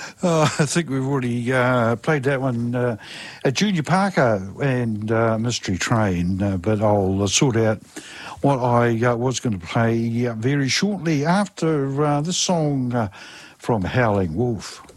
I think we've already played that one at Junior Parker and Mystery Train, but I'll sort out what I was going to play very shortly after this song from Howling Wolf.